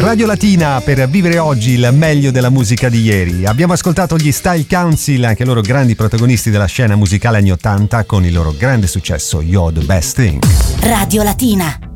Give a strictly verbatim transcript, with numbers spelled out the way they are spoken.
Radio Latina per vivere oggi il meglio della musica di ieri. Abbiamo ascoltato gli Style Council, anche loro grandi protagonisti della scena musicale anni ottanta, con il loro grande successo You're the Best Thing. Radio Latina.